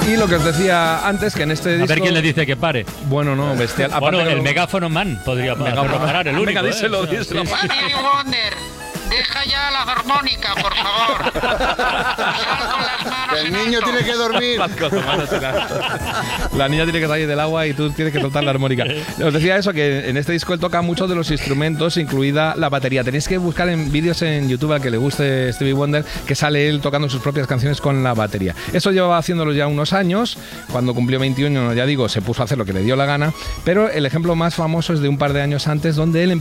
Y lo que os decía antes, que en este disco... A ver quién le dice que pare. Bueno, no, bestial. Bueno, el megáfono man podría parar, el único. Venga, díselo. Stevie Wonder, deja ya la armónica, por favor. Sal con las manos El en niño alto. tiene que dormir. La niña tiene que salir del agua y tú tienes que soltar la armónica. Os decía eso, que en este disco él toca muchos de los instrumentos, incluida la batería. Tenéis que buscar en vídeos en YouTube al que le guste Stevie Wonder, que sale él tocando sus propias canciones con la batería. Eso llevaba haciéndolo ya unos años. Cuando cumplió 21, ya digo, se puso a hacer lo que le dio la gana. Pero el ejemplo más famoso es de un par de años antes, donde él